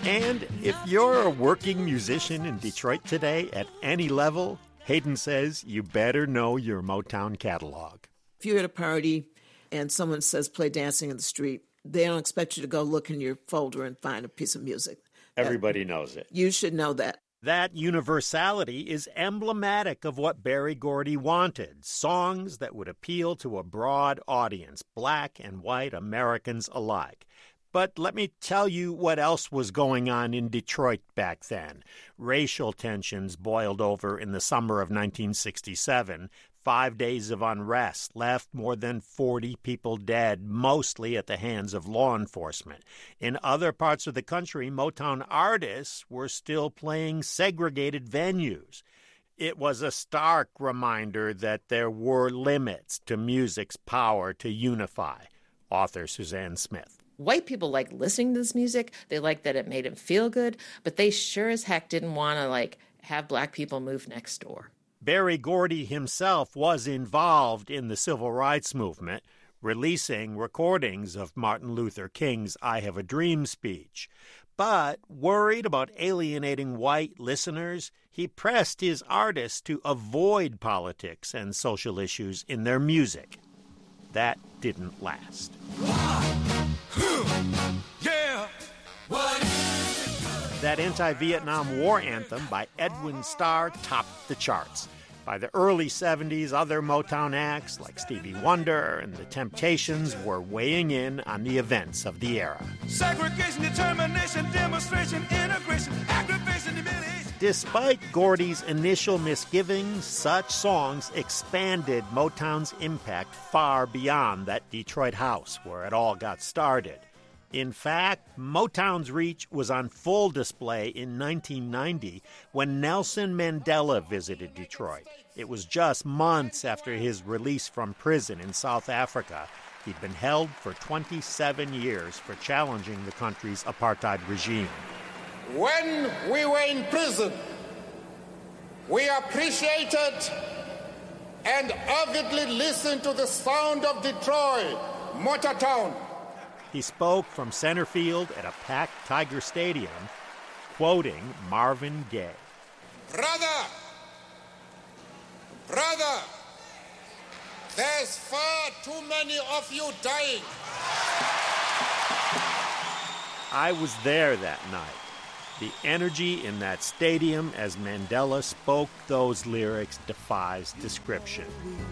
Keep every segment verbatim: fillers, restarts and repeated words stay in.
And if you're a working musician in Detroit today at any level, Hayden says you better know your Motown catalog. If you're at a party and someone says play Dancing in the Street, they don't expect you to go look in your folder and find a piece of music. Everybody knows it. You should know that. That universality is emblematic of what Berry Gordy wanted, songs that would appeal to a broad audience, black and white Americans alike. But let me tell you what else was going on in Detroit back then. Racial tensions boiled over in the summer of nineteen sixty-seven. Five days of unrest left more than forty people dead, mostly at the hands of law enforcement. In other parts of the country, Motown artists were still playing segregated venues. It was a stark reminder that there were limits to music's power to unify. Author Suzanne Smith. White people liked listening to this music. They liked that it made them feel good, but they sure as heck didn't want to, like, have black people move next door. Berry Gordy himself was involved in the civil rights movement, releasing recordings of Martin Luther King's I Have a Dream speech. But worried about alienating white listeners, he pressed his artists to avoid politics and social issues in their music. That didn't last. Yeah. That anti-Vietnam War anthem by Edwin Starr topped the charts. By the early seventies, other Motown acts like Stevie Wonder and The Temptations were weighing in on the events of the era. Segregation, determination, demonstration, integration, aggravation, humiliation. Despite Gordy's initial misgivings, such songs expanded Motown's impact far beyond that Detroit house where it all got started. In fact, Motown's reach was on full display in nineteen ninety when Nelson Mandela visited Detroit. It was just months after his release from prison in South Africa. He'd been held for twenty-seven years for challenging the country's apartheid regime. When we were in prison, we appreciated and avidly listened to the sound of Detroit, Motown. He spoke from center field at a packed Tiger Stadium, quoting Marvin Gaye. Brother, brother, there's far too many of you dying. I was there that night. The energy in that stadium as Mandela spoke those lyrics defies description.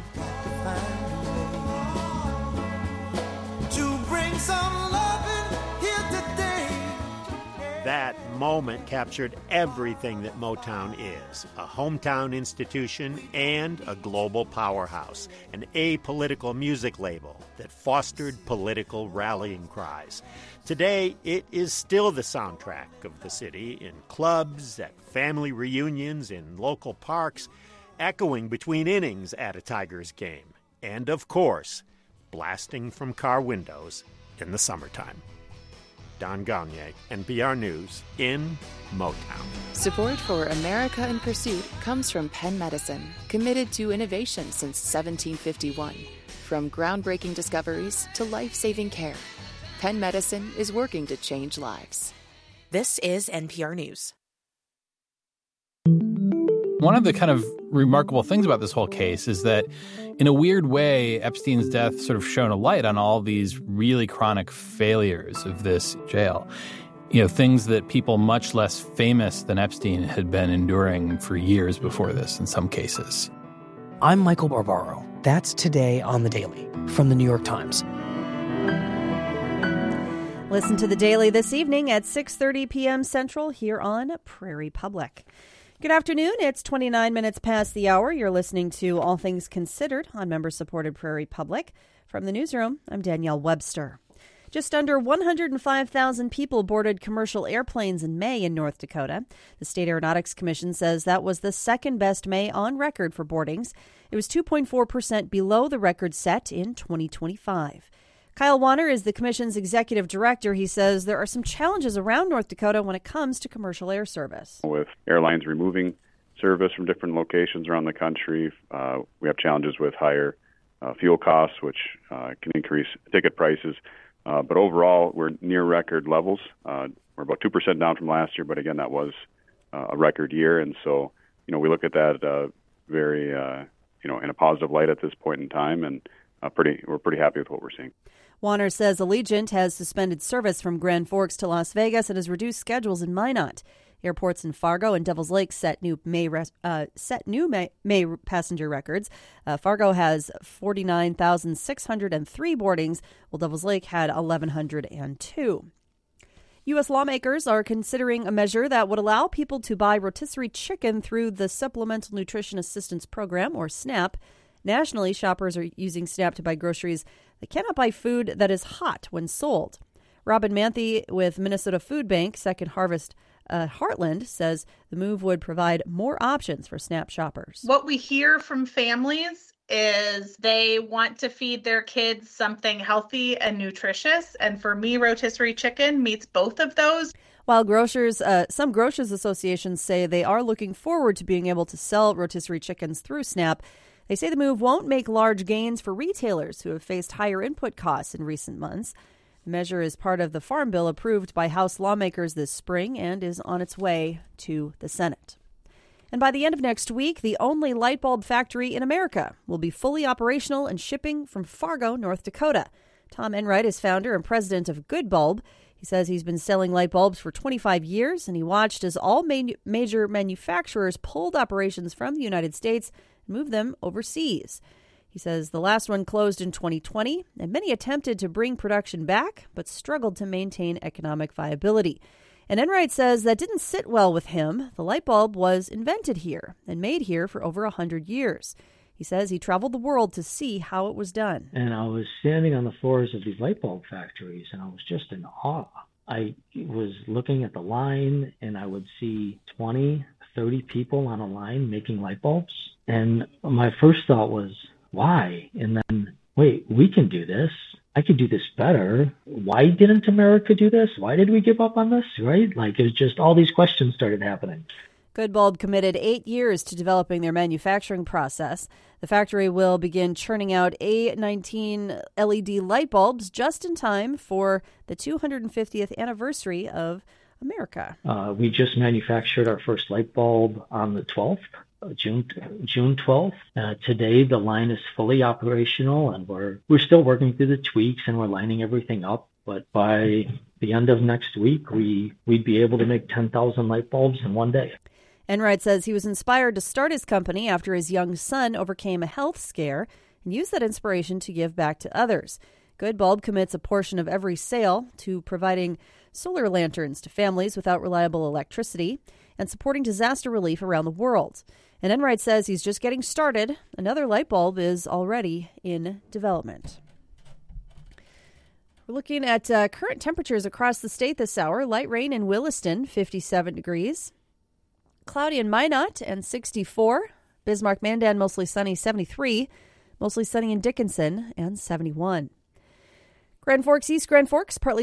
To bring some loving here today. That moment captured everything that Motown is, a hometown institution and a global powerhouse, an apolitical music label that fostered political rallying cries. Today, it is still the soundtrack of the city in clubs, at family reunions, in local parks, echoing between innings at a Tigers game, and of course, blasting from car windows in the summertime. Don Gagné, N P R News, in Motown. Support for America in Pursuit comes from Penn Medicine, committed to innovation since seventeen fifty-one. From groundbreaking discoveries to life-saving care, Penn Medicine is working to change lives. This is N P R News. One of the kind of remarkable things about this whole case is that, in a weird way, Epstein's death sort of shone a light on all these really chronic failures of this jail. You know, things that people much less famous than Epstein had been enduring for years before this in some cases. I'm Michael Barbaro. That's Today on The Daily from The New York Times. Listen to The Daily this evening at six thirty p.m. Central here on Prairie Public. Good afternoon. It's twenty-nine minutes past the hour. You're listening to All Things Considered on member-supported Prairie Public. From the newsroom, I'm Danielle Webster. Just under one hundred five thousand people boarded commercial airplanes in May in North Dakota. The State Aeronautics Commission says that was the second best May on record for boardings. It was two point four percent below the record set in twenty twenty-five. Kyle Warner is the Commission's executive director. He says there are some challenges around North Dakota when it comes to commercial air service. With airlines removing service from different locations around the country, uh, we have challenges with higher uh, fuel costs, which uh, can increase ticket prices. Uh, but overall, we're near record levels. Uh, we're we're about two percent down from last year, but again, that was uh, a record year. And so, you know, we look at that uh, very, uh, you know, in a positive light at this point in time, and uh, pretty, we're pretty happy with what we're seeing. Warner says Allegiant has suspended service from Grand Forks to Las Vegas and has reduced schedules in Minot. Airports in Fargo and Devils Lake set new May uh, set new May, May passenger records. Uh, Fargo has forty-nine thousand six hundred three boardings, while Devils Lake had one thousand one hundred two. U S lawmakers are considering a measure that would allow people to buy rotisserie chicken through the Supplemental Nutrition Assistance Program, or SNAP. Nationally, shoppers are using SNAP to buy groceries. They cannot buy food that is hot when sold. Robin Manthe with Minnesota Food Bank Second Harvest uh, Heartland says the move would provide more options for SNAP shoppers. What we hear from families is they want to feed their kids something healthy and nutritious. And for me, rotisserie chicken meets both of those. While grocers, uh, some grocers associations say they are looking forward to being able to sell rotisserie chickens through SNAP, they say the move won't make large gains for retailers who have faced higher input costs in recent months. The measure is part of the Farm Bill approved by House lawmakers this spring and is on its way to the Senate. And by the end of next week, the only light bulb factory in America will be fully operational and shipping from Fargo, North Dakota. Tom Enright is founder and president of Good Bulb. He says he's been selling light bulbs for twenty-five years, and he watched as all ma- major manufacturers pulled operations from the United States and moved them overseas. He says the last one closed in twenty twenty, and many attempted to bring production back, but struggled to maintain economic viability. And Enright says that didn't sit well with him. The light bulb was invented here and made here for over one hundred years. He says he traveled the world to see how it was done. And I was standing on the floors of these light bulb factories, and I was just in awe. I was looking at the line, and I would see twenty, thirty people on a line making light bulbs. And my first thought was, why? And then, wait, we can do this. I could do this better. Why didn't America do this? Why did we give up on this, right? Like, it was just all these questions started happening. Good Bulb committed eight years to developing their manufacturing process. The factory will begin churning out A nineteen L E D light bulbs just in time for the two hundred fiftieth anniversary of America. Uh, we just manufactured our first light bulb on the twelfth. June June twelfth. Uh, today, the line is fully operational, and we're we're still working through the tweaks, and we're lining everything up. But by the end of next week, we we'd be able to make ten thousand light bulbs in one day. Enright says he was inspired to start his company after his young son overcame a health scare and used that inspiration to give back to others. Good Bulb commits a portion of every sale to providing solar lanterns to families without reliable electricity and supporting disaster relief around the world. And Enright says he's just getting started. Another light bulb is already in development. We're looking at uh, current temperatures across the state this hour. Light rain in Williston, fifty-seven degrees. Cloudy in Minot and sixty-four. Bismarck-Mandan, mostly sunny, seventy-three. Mostly sunny in Dickinson and seventy-one. Grand Forks East, Grand Forks, partly